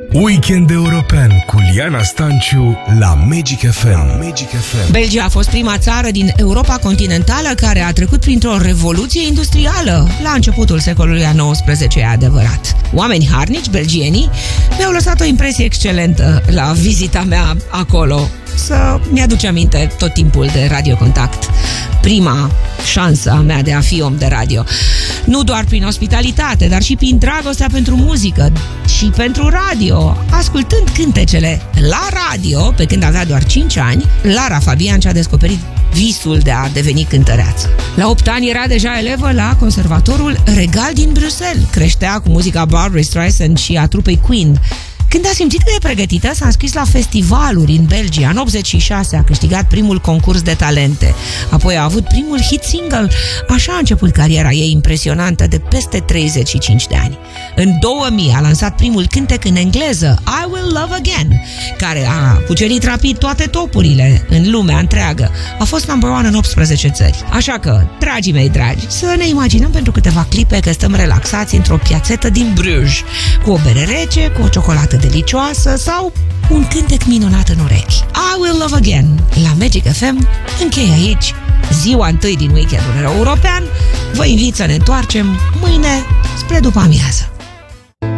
Weekend European cu Liana Stanciu la Magic FM. Belgia a fost prima țară din Europa continentală care a trecut printr-o revoluție industrială la începutul secolului XIX, e adevărat. Oameni harnici, belgienii, mi-au lăsat o impresie excelentă la vizita mea acolo. Să mi-aduce aminte tot timpul de Radio Contact, prima șansă a mea de a fi om de radio. Nu doar prin ospitalitate, dar și prin dragostea pentru muzică și pentru radio. Ascultând cântecele la radio, pe când avea doar 5 ani, Lara Fabian și-a descoperit visul de a deveni cântăreață. La 8 ani era deja elevă la Conservatorul Regal din Bruxelles. Creștea cu muzica Barbra Streisand și a trupei Queen. Când a simțit că e pregătită, s-a înscris la festivaluri în Belgia. În 86 a câștigat primul concurs de talente. Apoi a avut primul hit single. Așa a început cariera ei impresionantă de peste 35 de ani. În 2000 a lansat primul cântec în engleză, I Will Love Again, care a cucerit rapid toate topurile în lumea întreagă. A fost number one în 18 țări. Așa că, dragii mei dragi, să ne imaginăm pentru câteva clipe că stăm relaxați într-o piațetă din Bruges, cu o bere rece, cu o ciocolată delicioasă sau un cântec minunat în urechi. I Will Love Again la Magic FM încheie aici ziua întâi din weekendul european. Vă invit să ne întoarcem mâine spre după amiază.